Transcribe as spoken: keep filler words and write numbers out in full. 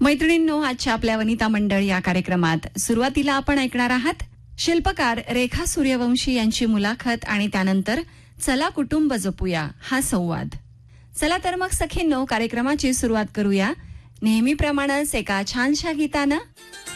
मैत्रिणींनो, आजच्या आपल्या वनिता मंडळ या कार्यक्रमात सुरुवातीला आपण ऐकणार आहात शिल्पकार रेखा सूर्यवंशी यांची मुलाखत आणि त्यानंतर चला कुटुंब जपूया हा संवाद. चला तर मग सखींनो, कार्यक्रमाची सुरुवात करूया नेहमीप्रमाणेच एका छानशा गीतानं.